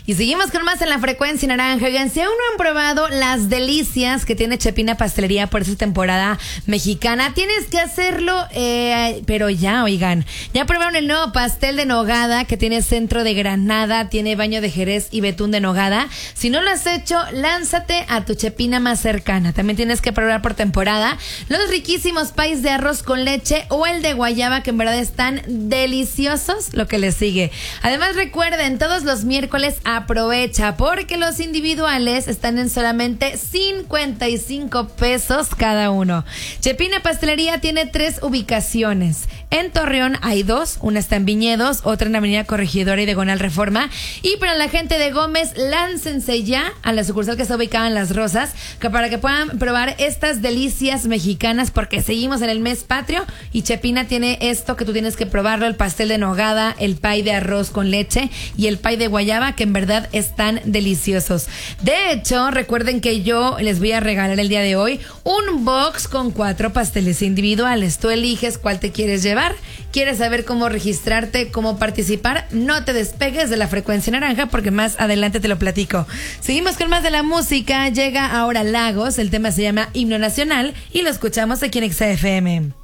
Y seguimos con más en la frecuencia naranja. Oigan, si aún no han probado las delicias que tiene Chepina Pastelería por esta temporada mexicana, tienes que hacerlo, pero ya, oigan. Ya probaron el nuevo pastel de nogada que tiene centro de granada, tiene baño de jerez y betún de nogada. Si no lo has hecho, lánzate a tu Chepina más cercana. También tienes que probar por temporada los riquísimos pais de arroz con leche o el de guayaba, que en verdad están deliciosos, lo que les sigue. Además, recuerden, todos los miércoles aprovecha porque los individuales están en solamente 55 pesos cada uno. Chepina Pastelería tiene 3 ubicaciones. En Torreón hay 2, una está en Viñedos, otra en Avenida Corregidora y Diagonal Reforma. Y para la gente de Gómez, láncense ya a la sucursal que está ubicada en Las Rosas, para que puedan probar estas delicias mexicanas, porque seguimos en el mes patrio y Chepina tiene esto que tú tienes que probarlo: el pastel de nogada, el pay de arroz con leche y el pay de guayaba, que en verdad están deliciosos. De hecho, recuerden que yo les voy a regalar el día de hoy un box con 4 pasteles individuales. Tú eliges cuál te quieres llevar. ¿Quieres saber cómo registrarte, cómo participar? No te despegues de la frecuencia naranja, porque más adelante te lo platico. Seguimos con más de la música. Llega ahora Lagos, el tema se llama Himno Nacional y lo escuchamos aquí en XFM.